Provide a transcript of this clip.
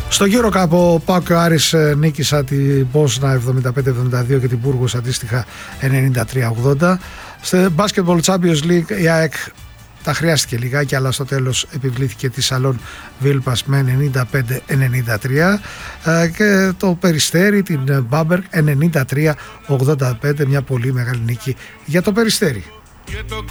Στο EuroCup ο ΠΑΟΚ και ο Άρης νίκησα την Πόσνα 75-72 και την Μπούργος αντίστοιχα 93-80. Στο Basketball Champions League η ΑΕΚ τα χρειάστηκε λιγάκι, αλλά στο τέλος επιβλήθηκε τη Σαλόν Βίλπας με 95-93 και το Περιστέρι την Μπάμπερκ 93-85, μια πολύ μεγάλη νίκη για το Περιστέρι.